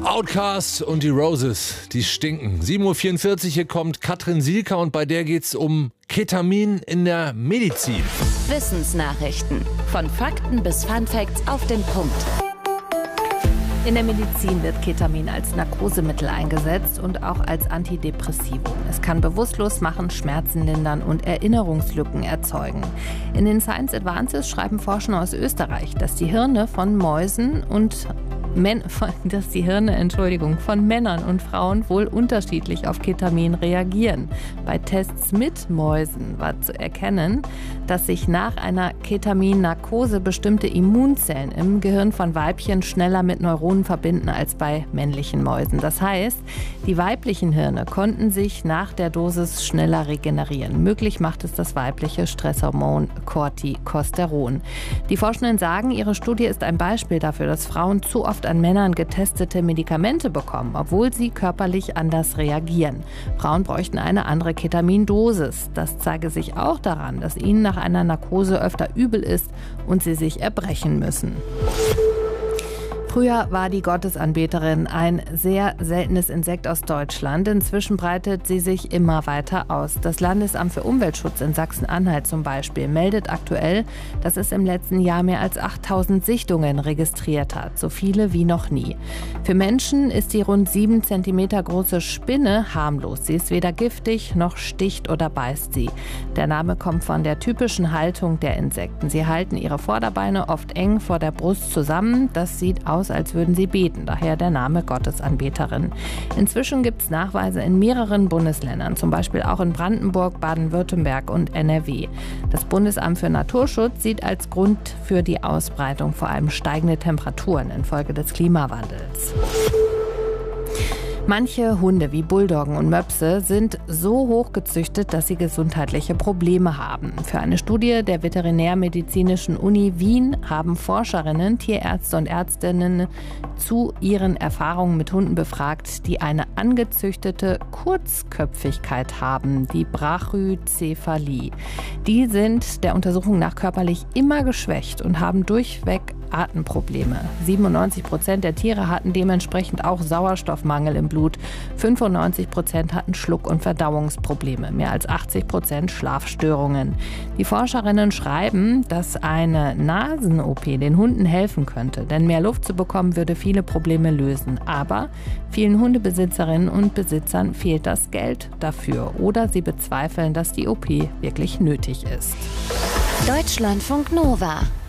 Outcast und die Roses, die stinken. 7:44 Uhr, hier kommt Katrin Sielker und bei der geht's um Ketamin in der Medizin. Wissensnachrichten. Von Fakten bis Funfacts auf den Punkt. In der Medizin wird Ketamin als Narkosemittel eingesetzt und auch als Antidepressivum. Es kann bewusstlos machen, Schmerzen lindern und Erinnerungslücken erzeugen. In den Science Advances schreiben Forscher aus Österreich, dass die Hirne von Mäusen und von Männern und Frauen wohl unterschiedlich auf Ketamin reagieren. Bei Tests mit Mäusen war zu erkennen, dass sich nach einer Ketamin-Narkose bestimmte Immunzellen im Gehirn von Weibchen schneller mit Neuronen verbinden als bei männlichen Mäusen. Das heißt, die weiblichen Hirne konnten sich nach der Dosis schneller regenerieren. Möglich macht es das weibliche Stresshormon Corticosteron. Die Forschenden sagen, ihre Studie ist ein Beispiel dafür, dass Frauen zu oft an Männern getestete Medikamente bekommen, obwohl sie körperlich anders reagieren. Frauen bräuchten eine andere Ketamindosis. Das zeige sich auch daran, dass ihnen nach einer Narkose öfter übel ist und sie sich erbrechen müssen. Früher war die Gottesanbeterin ein sehr seltenes Insekt aus Deutschland. Inzwischen breitet sie sich immer weiter aus. Das Landesamt für Umweltschutz in Sachsen-Anhalt zum Beispiel meldet aktuell, dass es im letzten Jahr mehr als 8000 Sichtungen registriert hat. So viele wie noch nie. Für Menschen ist die rund 7 cm große Spinne harmlos. Sie ist weder giftig, noch sticht oder beißt sie. Der Name kommt von der typischen Haltung der Insekten. Sie halten ihre Vorderbeine oft eng vor der Brust zusammen. Das sieht aus, als würden sie beten, daher der Name Gottesanbeterin. Inzwischen gibt es Nachweise in mehreren Bundesländern, zum Beispiel auch in Brandenburg, Baden-Württemberg und NRW. Das Bundesamt für Naturschutz sieht als Grund für die Ausbreitung vor allem steigende Temperaturen infolge des Klimawandels. Manche Hunde wie Bulldoggen und Möpse sind so hoch gezüchtet, dass sie gesundheitliche Probleme haben. Für eine Studie der Veterinärmedizinischen Uni Wien haben Forscherinnen, Tierärzte und Ärztinnen zu ihren Erfahrungen mit Hunden befragt, die eine angezüchtete Kurzköpfigkeit haben, die Brachycephalie. Die sind der Untersuchung nach körperlich immer geschwächt und haben durchweg Atemprobleme. 97% der Tiere hatten dementsprechend auch Sauerstoffmangel im Blut. 95% hatten Schluck- und Verdauungsprobleme. Mehr als 80% Schlafstörungen. Die Forscherinnen schreiben, dass eine Nasen-OP den Hunden helfen könnte, denn mehr Luft zu bekommen würde viele Probleme lösen. Aber vielen Hundebesitzerinnen und Besitzern fehlt das Geld dafür oder sie bezweifeln, dass die OP wirklich nötig ist. Deutschlandfunk Nova